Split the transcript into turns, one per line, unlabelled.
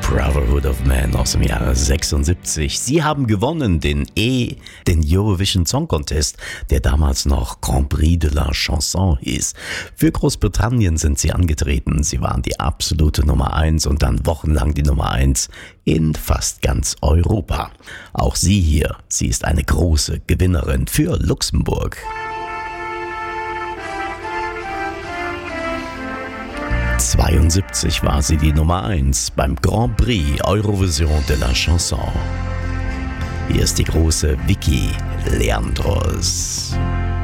Brotherhood of Man aus dem Jahre 76. Sie haben gewonnen den Eurovision Song Contest, der damals noch Grand Prix de la Chanson hieß. Für Großbritannien sind sie angetreten. Sie waren die absolute Nummer 1 und dann wochenlang die Nummer 1 in fast ganz Europa. Auch sie hier, sie ist eine große Gewinnerin für Luxemburg. 1972 war sie die Nummer 1 beim Grand Prix Eurovision de la Chanson. Hier ist die große Vicky Leandros.